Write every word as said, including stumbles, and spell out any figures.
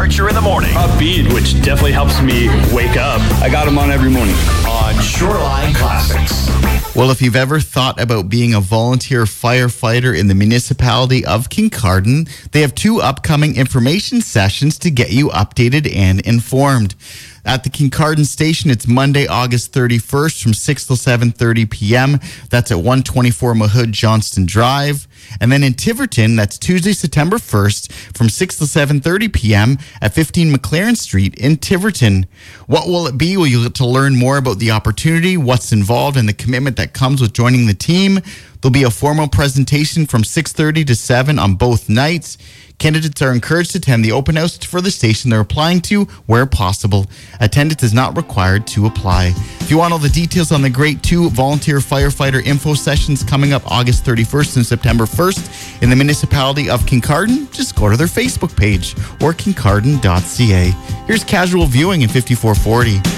Archer in the morning. Upbeat, which definitely helps me wake up. I got them on every morning. On Shoreline Classics. Well, if you've ever thought about being a volunteer firefighter in the municipality of Kincardine, they have two upcoming information sessions to get you updated and informed. At the Kincardine Station, it's Monday, August thirty-first from six till seven thirty p.m. That's at one twenty-four Mahood Johnston Drive. And then in Tiverton, that's Tuesday, September first from six till seven thirty p.m. at fifteen McLaren Street in Tiverton. What will it be? Well, you'll get to learn more about the opportunity, what's involved, and the commitment that comes with joining the team. There'll be a formal presentation from six thirty to seven on both nights. Candidates are encouraged to attend the open house for the station they're applying to where possible. Attendance is not required to apply. If you want all the details on the great two volunteer firefighter info sessions coming up August thirty-first and September first in the municipality of Kincardine, just go to their Facebook page or kincardine dot c a. Here's Casual Viewing in fifty-four forty.